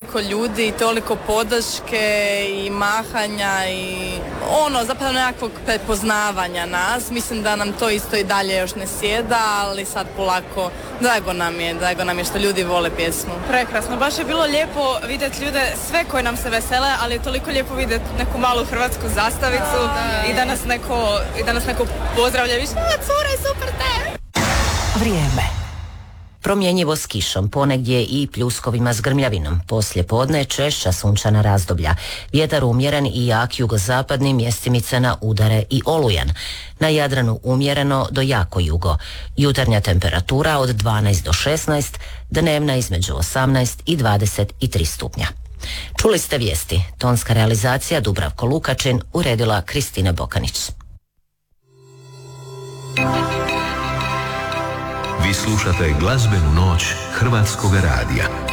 toliko ljudi i toliko podrške i mahanja i zapravo nekakvog prepoznavanja nas. Mislim da nam to isto i dalje još ne sjeda, ali sad polako drago nam je što ljudi vole pjesmu. Prekrasno, baš je bilo lijepo vidjeti ljude sve koji nam se vesele, ali je toliko lijepo vidjeti neku malu hrvatsku zastavicu i da nas neko pozdravlja i cure, super te! Vrijeme. Promjenjivo s kišom, ponegdje i pljuskovima s grmljavinom. Poslije podne češća sunčana razdoblja. Vjetar umjeren i jak jugozapadni, mjestimice na udare i olujan. Na Jadranu umjereno do jako jugo. Jutarnja temperatura od 12 do 16, dnevna između 18 i 23 stupnja. Čuli ste vijesti. Tonska realizacija Dubravko Lukačin, uredila Kristina Bokanić. Vi slušate glazbenu noć Hrvatskog radija.